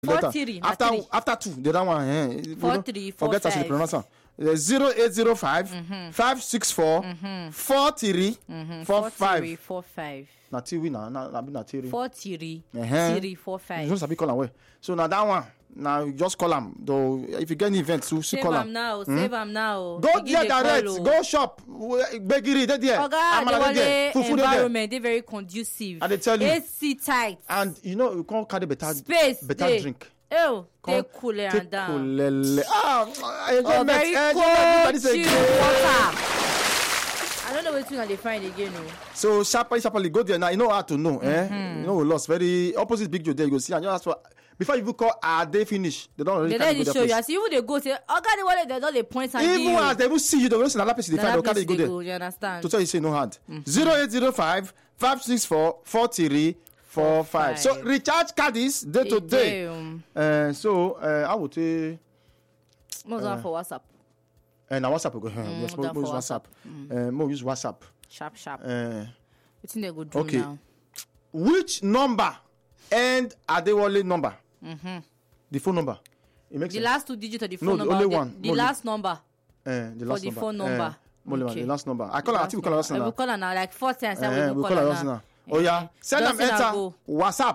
4-3. After 2, the other one. 4-3, 4-5. Forget how to pronounce it. 0805 564 43 45. 4-5. Na TV na TV. 4-3. 3-4-5. You don't sabi call am well. So now that one, now you just call am. Though if you get any event, so Save call am now. Save am now. Go there direct. Go shop. Gbegiri dey there. Oga Adewale environment dey very conducive. I dey tell you. AC tight. And you know you can't carry better drink. Oh, take cool and down. Very cold chill water. I don't know what they find again. No. So sharply go there now. You know how to know. You know we lost very opposite big Joe there. You go see and you ask for before you call are they finish? They don't already carry go there. They show you. See, even they go say, Oga Adewale, they don't they point and even as they will see you, they will see another person they find. They go there. You understand? To tell you say no hard. 0805 564 43 45. So recharge cards day to day. I would say most for WhatsApp. And WhatsApp go here. Yes, more use WhatsApp. More use WhatsApp. Sharp. What they go do now? Which number end Adewale number? The phone number. It makes the sense. last 2 digits of the phone number. Only one. The last number. The phone number. The last number. I call her. I think we call her now. We call her now like 4 times. We call her now. Oh yeah. Send them enter WhatsApp.